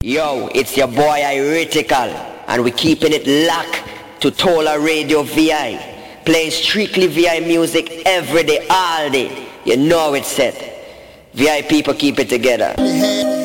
Yo, it's your boy Iritical, and we keeping it locked to Tola Radio VI, playing strictly VI music every day, all day. You know it's set. VI people keep it together.